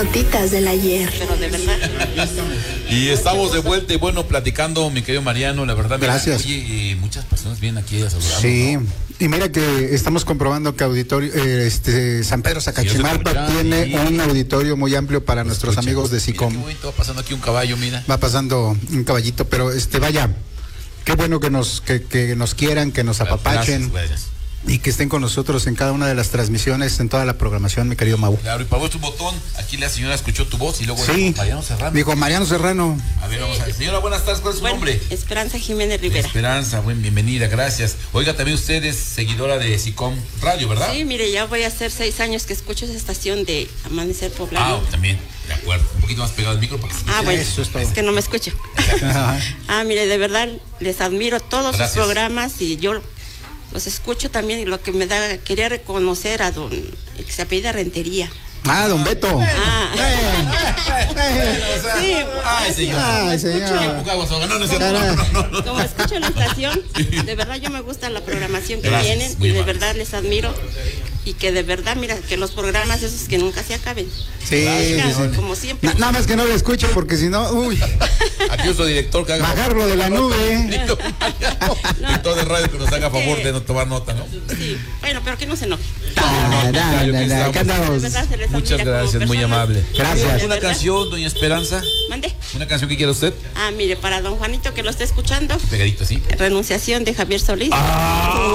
Notitas del ayer. Pero de verdad. Y estamos de vuelta y bueno, platicando, mi querido Mariano, la verdad. Gracias. Oye, muchas personas vienen aquí a saludarnos. Sí, ¿no? Y mira que estamos comprobando que auditorio, San Pedro Sacachimalpa tiene un auditorio muy amplio para nuestros amigos de SICOM. Mira, va pasando aquí un caballo, mira. Va pasando un caballito, pero vaya, qué bueno que nos quieran, que nos apapachen. Gracias. Y que estén con nosotros en cada una de las transmisiones, en toda la programación, mi querido Mau. Claro, y para tu botón, aquí la señora escuchó tu voz y luego sí, dijo Mariano Serrano. Dijo Mariano Serrano. A ver, vamos a ver. Señora, buenas tardes, ¿cuál es su nombre? Esperanza Jiménez Rivera. Esperanza, bienvenida, gracias. Oiga, también usted es seguidora de SICOM Radio, ¿verdad? Sí, mire, ya voy a hacer 6 años que escucho esa estación de Amanecer Poblano. También, de acuerdo. Un poquito más pegado al micro para que se escuche. Bueno, Eso es todo. es que no me escucho. Mire, de verdad, les admiro todos sus programas y yo los escucho también, y lo que me da, quería reconocer a don, el que se apellida Rentería. Don Beto. Sí. Ay, señor. Ay, señor. Como escucho la estación, de verdad yo me gusta la programación que Gracias, tienen y de mal. verdad les admiro. Y que de verdad, mira, que los programas esos que nunca se acaben. Sí, como siempre. Nada más que no lo escuche porque si no, Aquí nuestro director que haga bajarlo de la nube. Director de radio que nos haga favor de no tomar nota, ¿no? Sí, bueno, pero que no se enoje. Acá andamos. De verdad, se les Muchas admira como gracias, muy personas. amable. Gracias. ¿Una canción, doña Esperanza? Mande. ¿Una canción que quiera usted? Mire, para don Juanito que lo está escuchando, Pegadito, ¿sí? Renunciación de Javier Solís.